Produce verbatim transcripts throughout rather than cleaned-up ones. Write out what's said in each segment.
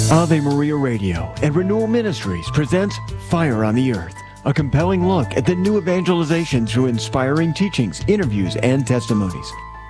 Ave Maria Radio and Renewal Ministries presents Fire on the Earth, a compelling look at the new evangelization through inspiring teachings, interviews, and testimonies.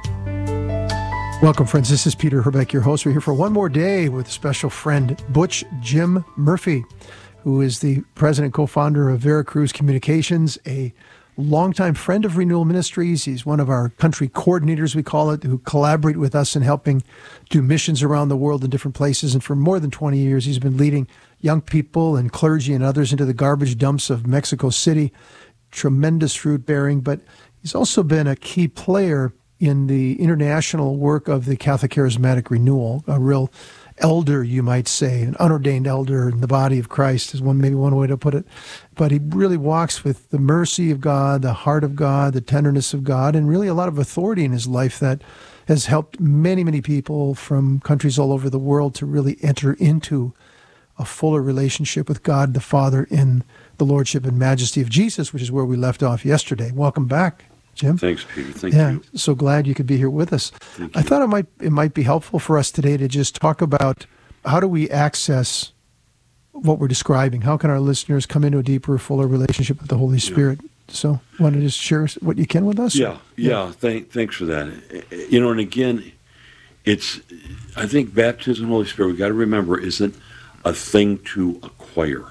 Welcome, friends. This is Peter Herbeck, your host. We're here for one more day with special friend Butch Jim Murphy, who is the president and co-founder of Veracruz Communications, a longtime friend of Renewal Ministries. He's one of our country coordinators, we call it, who collaborate with us in helping do missions around the world in different places. And for more than twenty years, he's been leading young people and clergy and others into the garbage dumps of Mexico City. Tremendous fruit bearing, but he's also been a key player in the international work of the Catholic Charismatic Renewal, a real elder, you might say, an unordained elder in the body of Christ is one maybe one way to put it. But he really walks with the mercy of God, the heart of God, the tenderness of God, and really a lot of authority in his life that has helped many, many people from countries all over the world to really enter into a fuller relationship with God the Father in the Lordship and Majesty of Jesus, which is where we left off yesterday. Welcome back, Jim. Thanks, Peter. Thank yeah, you. So glad you could be here with us. Thank I you. thought it might it might be helpful for us today to just talk about how do we access what we're describing? How can our listeners come into a deeper, fuller relationship with the Holy Spirit? Yeah. So, want to just share what you can with us? Yeah, yeah. yeah. Thank, thanks for that. You know, and again, it's I think baptism of the Holy Spirit, we've got to remember, isn't a thing to acquire.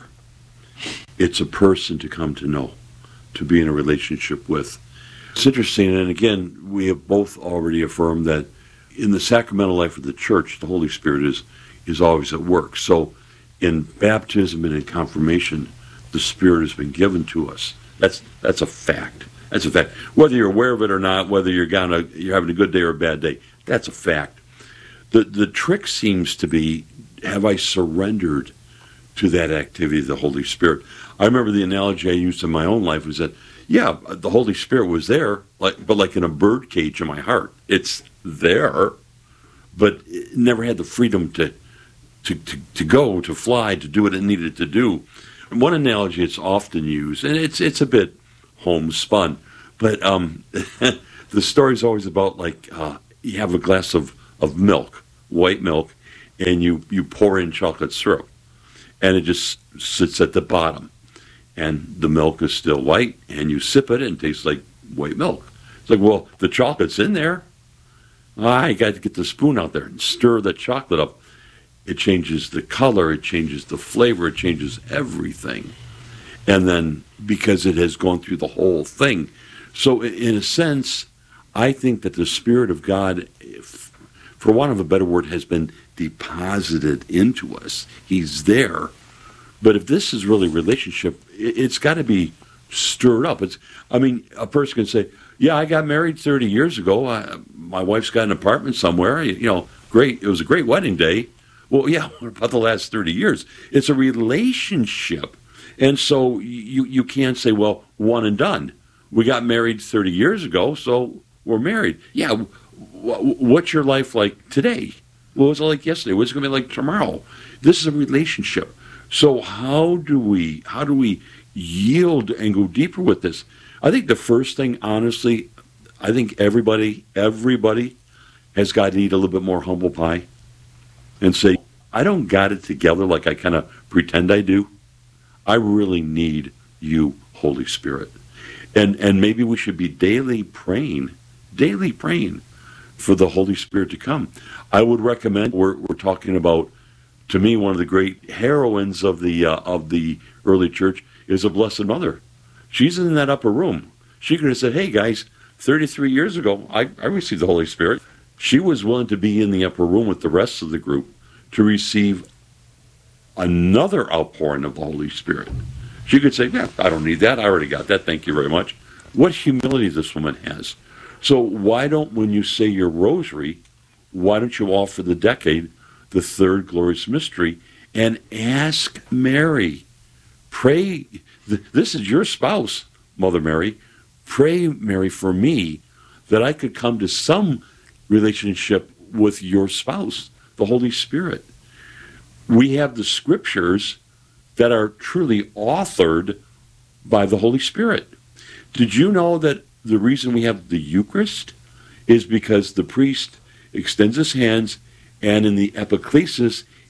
It's a person to come to know, to be in a relationship with. It's interesting, and again, we have both already affirmed that in the sacramental life of the church, the Holy Spirit is is always at work. So in baptism and in confirmation, the Spirit has been given to us. That's that's a fact. That's a fact. Whether you're aware of it or not, whether you're gonna you're having a good day or a bad day, that's a fact. The the trick seems to be, have I surrendered to that activity of the Holy Spirit? I remember the analogy I used in my own life was that, yeah, the Holy Spirit was there, like, but like in a bird cage in my heart. It's there, but it never had the freedom to, to, to, to go, to fly, to do what it needed to do. And one analogy it's often used, and it's it's a bit homespun, but um, the story's always about, like, uh, you have a glass of, of milk, white milk, and you, you pour in chocolate syrup, and it just sits at the bottom. And the milk is still white, and you sip it, and it tastes like white milk. It's like, well, the chocolate's in there. Ah, you got to get the spoon out there and stir the chocolate up. It changes the color, it changes the flavor, it changes everything. And then, because it has gone through the whole thing. So, in a sense, I think that the Spirit of God, if, for want of a better word, has been deposited into us. He's there. But if this is really relationship, it's got to be stirred up. It's, I mean, a person can say, yeah, I got married thirty years ago. I, my wife's got an apartment somewhere. You know, great. It was a great wedding day. Well, yeah, what about the last thirty years? It's a relationship. And so you, you can't say, well, one and done. We got married thirty years ago, so we're married. Yeah, w- what's your life like today? What was it like yesterday? What's it going to be like tomorrow? This is a relationship. So how do we how do we yield and go deeper with this? I think the first thing, honestly, I think everybody everybody has got to eat a little bit more humble pie and say, I don't got it together like I kind of pretend I do. I really need you, Holy Spirit. And and maybe we should be daily praying, daily praying for the Holy Spirit to come. I would recommend, we're we're talking about, to me, one of the great heroines of the uh, of the early church is a Blessed Mother. She's in that upper room. She could have said, hey, guys, thirty-three years ago, I, I received the Holy Spirit. She was willing to be in the upper room with the rest of the group to receive another outpouring of the Holy Spirit. She could say, yeah, I don't need that. I already got that. Thank you very much. What humility this woman has. So why don't, when you say your rosary, why don't you offer the decade, the third glorious mystery, and ask Mary, pray, this is your spouse, Mother Mary, pray, Mary, for me, that I could come to some relationship with your spouse, the Holy Spirit. We have the scriptures that are truly authored by the Holy Spirit. Did you know that the reason we have the Eucharist is because the priest extends his hands, and in the epiclesis,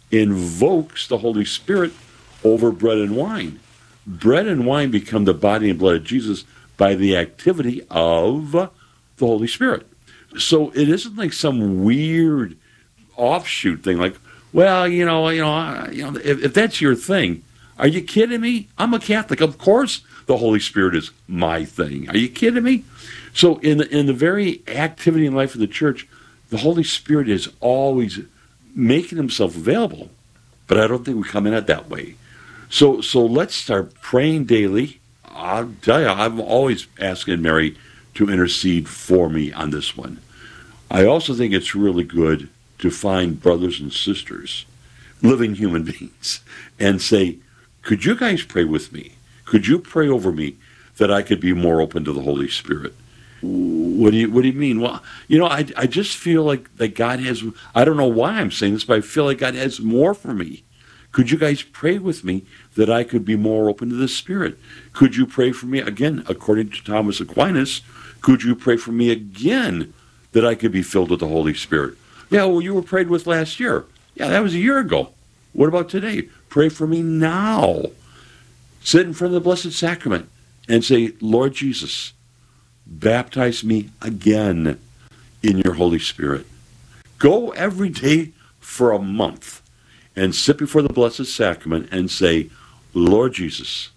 invokes the Holy Spirit over bread and wine. Bread and wine become the body and blood of Jesus by the activity of the Holy Spirit. So it isn't like some weird offshoot thing like, well, you know, you know, you know, if, if that's your thing, are you kidding me? I'm a Catholic. Of course the Holy Spirit is my thing. Are you kidding me? So in the, in the very activity and life of the church, the Holy Spirit is always making himself available, but I don't think we come in it that way. So so let's start praying daily. I'll tell you, I'm always asking Mary to intercede for me on this one. I also think it's really good to find brothers and sisters, living human beings, and say, could you guys pray with me? Could you pray over me that I could be more open to the Holy Spirit? What do you What do you mean? Well, you know, I, I just feel like that God has, I don't know why I'm saying this, but I feel like God has more for me. Could you guys pray with me that I could be more open to the Spirit? Could you pray for me, again, according to Thomas Aquinas, could you pray for me again that I could be filled with the Holy Spirit? Yeah, well, you were prayed with last year. Yeah, that was a year ago. What about today? Pray for me now. Sit in front of the Blessed Sacrament and say, Lord Jesus, baptize me again in your Holy Spirit. Go every day for a month and sit before the Blessed Sacrament and say, Lord Jesus,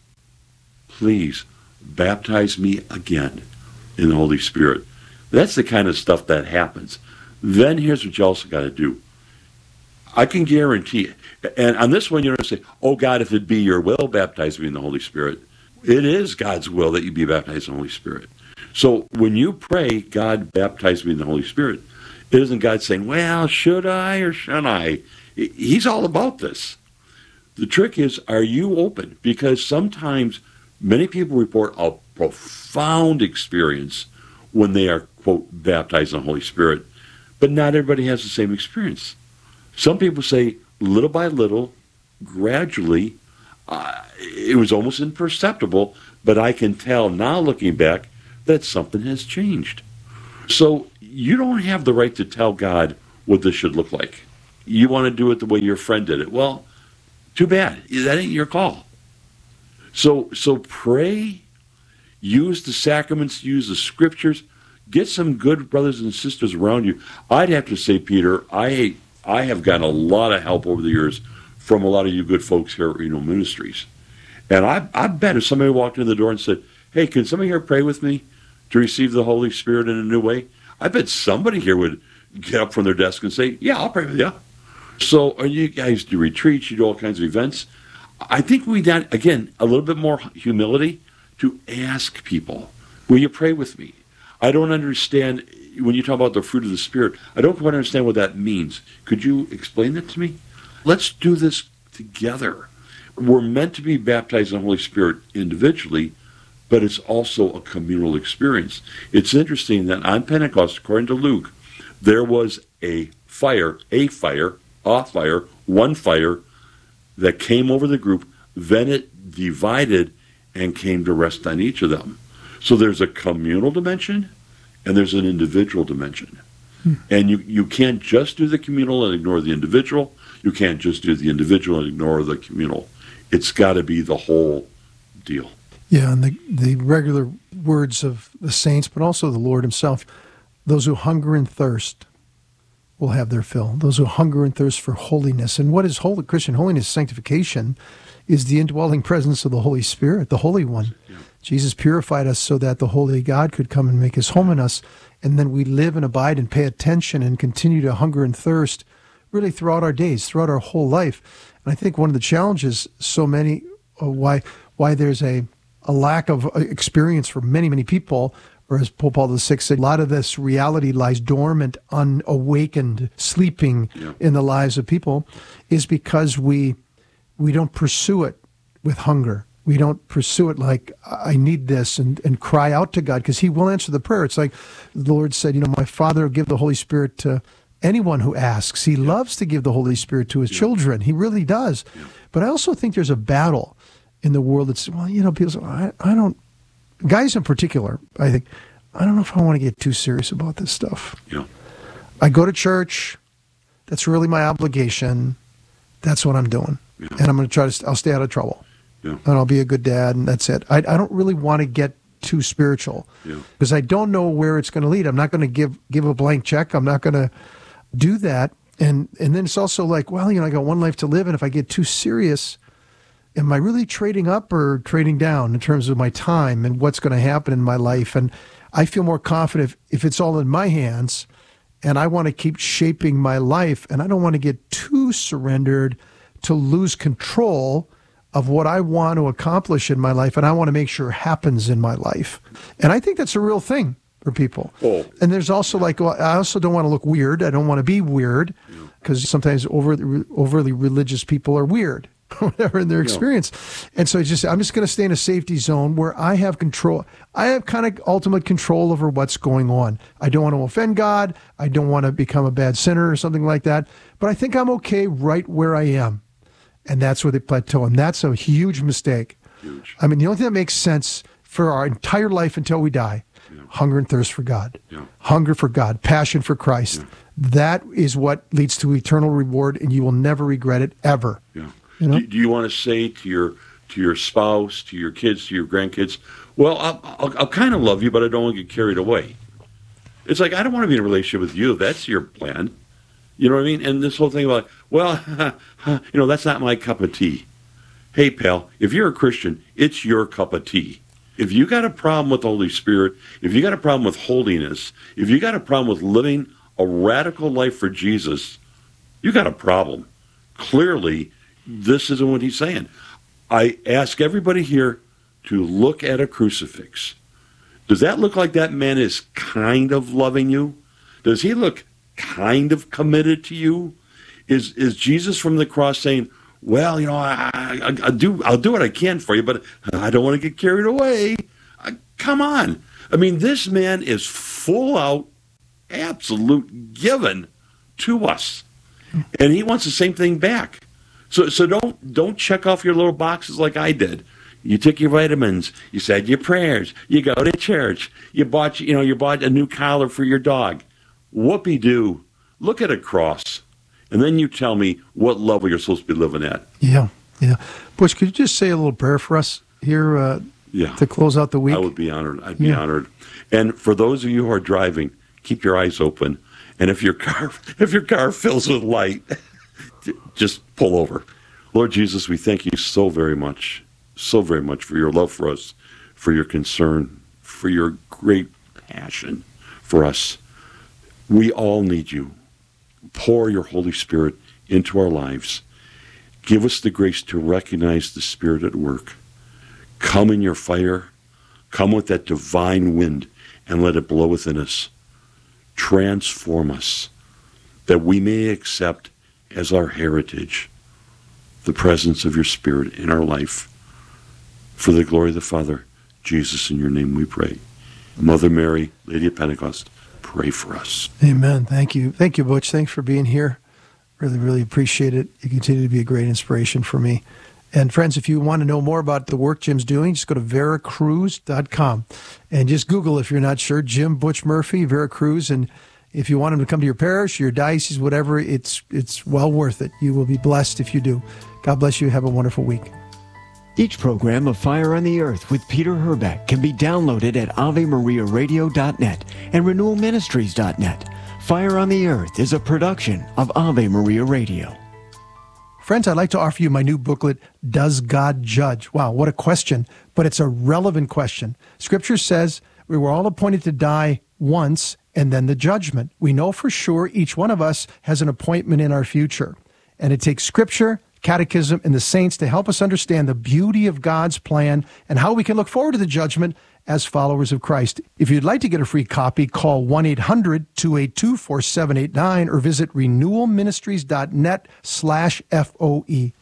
please baptize me again in the Holy Spirit. That's the kind of stuff that happens. Then here's what you also got to do. I can guarantee it. And on this one, you're going to say, oh, God, if it be your will, baptize me in the Holy Spirit. It is God's will that you be baptized in the Holy Spirit. So when you pray, God, baptize me in the Holy Spirit, it isn't God saying, well, should I or shouldn't I? He's all about this. The trick is, are you open? Because sometimes many people report a profound experience when they are, quote, baptized in the Holy Spirit, but not everybody has the same experience. Some people say, little by little, gradually, uh, it was almost imperceptible, but I can tell now looking back that something has changed. So you don't have the right to tell God what this should look like. You want to do it the way your friend did it. Well, too bad. That ain't your call. So so pray, use the sacraments, use the scriptures, get some good brothers and sisters around you. I'd have to say, Peter, I I have gotten a lot of help over the years from a lot of you good folks here at Reno Ministries. And I, I bet if somebody walked in the door and said, hey, can somebody here pray with me to receive the Holy Spirit in a new way? I bet somebody here would get up from their desk and say, yeah, I'll pray with you. So are you guys do retreats, you do all kinds of events. I think we got, again, a little bit more humility to ask people, will you pray with me? I don't understand, when you talk about the fruit of the Spirit, I don't quite understand what that means. Could you explain that to me? Let's do this together. We're meant to be baptized in the Holy Spirit individually, but it's also a communal experience. It's interesting that on Pentecost, according to Luke, there was a fire, a fire, a fire, one fire that came over the group, then it divided and came to rest on each of them. So there's a communal dimension and there's an individual dimension. Hmm. And you, you can't just do the communal and ignore the individual. You can't just do the individual and ignore the communal. It's got to be the whole deal. Yeah, and the, the regular words of the saints, but also the Lord himself, those who hunger and thirst will have their fill. Those who hunger and thirst for holiness. And what is holy? Christian holiness, sanctification, is the indwelling presence of the Holy Spirit, the Holy One. Yeah. Jesus purified us so that the Holy God could come and make his home in us. And then we live and abide and pay attention and continue to hunger and thirst really throughout our days, throughout our whole life. And I think one of the challenges, so many, uh, why why there's a, a lack of experience for many, many people, or as Pope Paul the Sixth said, a lot of this reality lies dormant, unawakened, sleeping yeah. in the lives of people, is because we we don't pursue it with hunger. We don't pursue it like, I need this, and, and cry out to God, because he will answer the prayer. It's like the Lord said, you know, my Father will give the Holy Spirit to anyone who asks. He yeah. loves to give the Holy Spirit to his yeah. children. He really does. Yeah. But I also think there's a battle in the world that's, well, you know, people say, I, I don't, guys in particular, I think, I don't know if I want to get too serious about this stuff. Yeah. I go to church. That's really my obligation. that's what I'm doing. Yeah. And I'm going to try to, I'll stay out of trouble. Yeah. And I'll be a good dad, and that's it. I, I don't really want to get too spiritual because yeah. I don't know where it's going to lead. I'm not going to give give a blank check. I'm not going to do that. And and then it's also like, well, you know, I got one life to live, and if I get too serious, am I really trading up or trading down in terms of my time and what's going to happen in my life? And I feel more confident if, if it's all in my hands, and I want to keep shaping my life, and I don't want to get too surrendered to lose control of what I want to accomplish in my life, and I want to make sure happens in my life. And I think that's a real thing for people. Oh. And there's also like, well, I also don't want to look weird. I don't want to be weird, because sometimes overly, overly religious people are weird, whatever in their experience. Yeah. And so it's just, I'm just going to stay in a safety zone where I have control. I have kind of ultimate control over what's going on. I don't want to offend God. I don't want to become a bad sinner or something like that. But I think I'm okay right where I am. And that's where they plateau. And that's a huge mistake. Huge. I mean, the only thing that makes sense for our entire life until we die, yeah. hunger and thirst for God. Yeah. Hunger for God, passion for Christ. Yeah. That is what leads to eternal reward, and you will never regret it, ever. Yeah. You know? do, do you want to say to your to your spouse, to your kids, to your grandkids, well, I'll, I'll, I'll kind of love you, but I don't want to get carried away. It's like, I don't want to be in a relationship with you if that's your plan. You know what I mean? And this whole thing about, well, you know, that's not my cup of tea. Hey, pal, if you're a Christian, it's your cup of tea. If you got a problem with the Holy Spirit, if you got a problem with holiness, if you got a problem with living a radical life for Jesus, you got a problem. Clearly, this isn't what he's saying. I ask everybody here to look at a crucifix. Does that look like that man is kind of loving you? Does he look kind of committed to you? Is is Jesus from the cross saying, well, you know, I, I, I do, I'll do what I can for you, but I don't want to get carried away. I, come on. I mean, this man is full out, absolute given to us. And he wants the same thing back. So so don't don't check off your little boxes like I did. You took your vitamins, you said your prayers, you go to church, you bought you know, you bought a new collar for your dog. Whoopee-doo. Look at a cross. And then you tell me what level you're supposed to be living at. Yeah, yeah. Butch, could you just say a little prayer for us here uh, yeah. to close out the week? I would be honored. I'd be yeah. honored. And for those of you who are driving, keep your eyes open. And if your car if your car fills with light, just pull over. Lord Jesus, we thank you so very much, so very much for your love for us, for your concern, for your great passion for us. We all need you. Pour your Holy Spirit into our lives. Give us the grace to recognize the Spirit at work. Come in your fire. Come with that divine wind and let it blow within us. Transform us that we may accept as our heritage the presence of your Spirit in our life. For the glory of the Father, Jesus, in your name we pray. Mother Mary, Lady of Pentecost, pray for us. Amen. Thank you. Thank you, Butch. Thanks for being here. Really, really appreciate it. You continue to be a great inspiration for me. And friends, if you want to know more about the work Jim's doing, just go to vera cruz dot com and just Google, if you're not sure, Jim Butch Murphy, Vera Cruz. And if you want him to come to your parish, your diocese, whatever, it's it's well worth it. You will be blessed if you do. God bless you. Have a wonderful week. Each program of Fire on the Earth with Peter Herbeck can be downloaded at ave maria radio dot net and renewal ministries dot net. Fire on the Earth is a production of Ave Maria Radio. Friends, I'd like to offer you my new booklet, Does God Judge? Wow, what a question, but it's a relevant question. Scripture says we were all appointed to die once and then the judgment. We know for sure each one of us has an appointment in our future. And it takes Scripture, Catechism, and the saints to help us understand the beauty of God's plan and how we can look forward to the judgment as followers of Christ. If you'd like to get a free copy, call one eight hundred two eight two four seven eight nine or visit renewal ministries dot net slash F O E.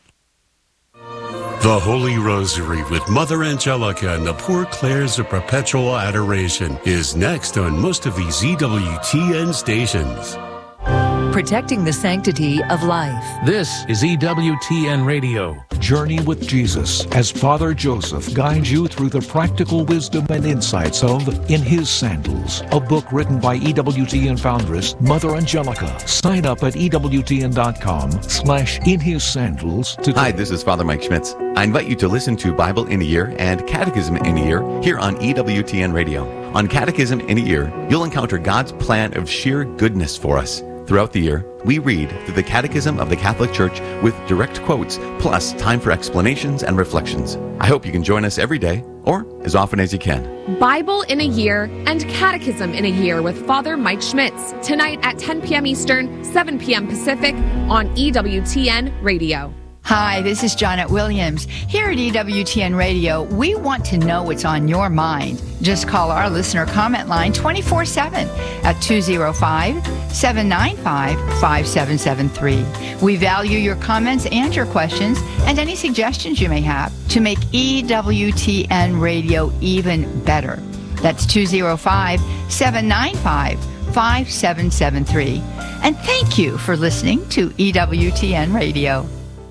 The Holy Rosary with Mother Angelica and the Poor Clares of Perpetual Adoration is next on most of the Z W T N stations. protecting the sanctity of life. This is E W T N Radio. Journey with Jesus as Father Joseph guides you through the practical wisdom and insights of In His Sandals, a book written by E W T N foundress Mother Angelica. Sign up at E W T N dot com slash In His Sandals today. Hi, this is Father Mike Schmitz. I invite you to listen to Bible in a Year and Catechism in a Year here on E W T N Radio. On Catechism in a Year, you'll encounter God's plan of sheer goodness for us. Throughout the year, we read through the Catechism of the Catholic Church with direct quotes, plus time for explanations and reflections. I hope you can join us every day, or as often as you can. Bible in a Year and Catechism in a Year with Father Mike Schmitz, tonight at ten p.m. Eastern, seven p.m. Pacific on E W T N Radio. Hi, this is Janet Williams. Here at E W T N Radio, we want to know what's on your mind. Just call our listener comment line twenty-four seven at two oh five, seven nine five, five seven seven three. We value your comments and your questions and any suggestions you may have to make E W T N Radio even better. That's two oh five, seven nine five, five seven seven three. And thank you for listening to E W T N Radio.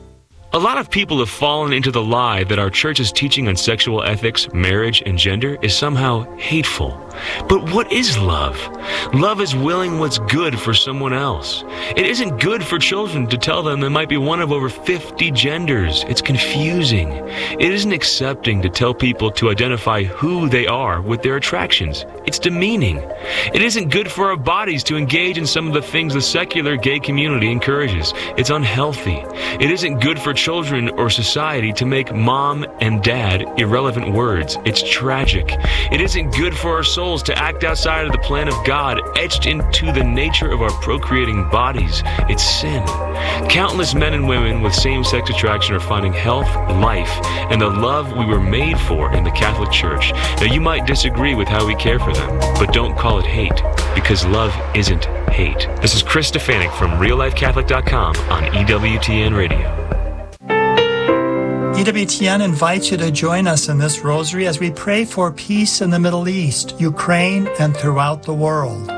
A lot of people have fallen into the lie that our church's teaching on sexual ethics, marriage, and gender is somehow hateful. But what is love? Love is willing what's good for someone else. It isn't good for children to tell them they might be one of over fifty genders. It's confusing. It isn't accepting to tell people to identify who they are with their attractions. It's demeaning. It isn't good for our bodies to engage in some of the things the secular gay community encourages. It's unhealthy. It isn't good for children or society to make mom and dad irrelevant words. It's tragic. It isn't good for our souls to act outside of the plan of God, etched into the nature of our procreating bodies. It's sin. Countless men and women with same-sex attraction are finding health, life, and the love we were made for in the Catholic Church. Now, you might disagree with how we care for them, but don't call it hate, because love isn't hate. This is Chris Stefanik from real life catholic dot com on E W T N Radio. E W T N invites you to join us in this rosary as we pray for peace in the Middle East, Ukraine, and throughout the world.